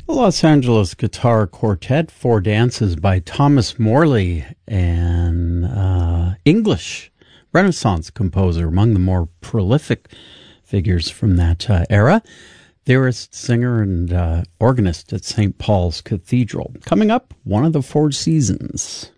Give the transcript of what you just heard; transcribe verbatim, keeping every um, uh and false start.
The Los Angeles Guitar Quartet, Four Dances by Thomas Morley, an uh, English Renaissance composer, among the more prolific figures from that uh, era. Theorist, singer, and uh, organist at Saint Paul's Cathedral. Coming up, One of the Four Seasons.